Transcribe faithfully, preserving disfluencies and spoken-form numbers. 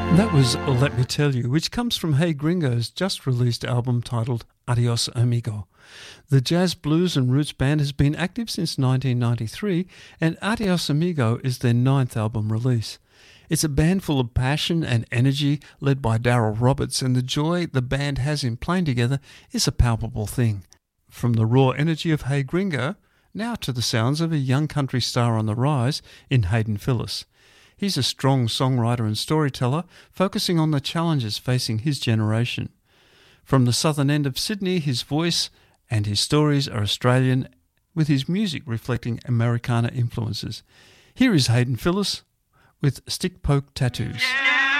That was Let Me Tell You, which comes from Hey Gringo's just-released album titled Adios Amigo. The jazz, blues and roots band has been active since nineteen ninety-three, and Adios Amigo is their ninth album release. It's a band full of passion and energy, led by Daryl Roberts, and the joy the band has in playing together is a palpable thing. From the raw energy of Hey Gringo, now to the sounds of a young country star on the rise in Hayden Phillis. He's a strong songwriter and storyteller, focusing on the challenges facing his generation. From the southern end of Sydney, his voice and his stories are Australian, with his music reflecting Americana influences. Here is Hayden Phillis with Stick Poke Tattoos. Yeah.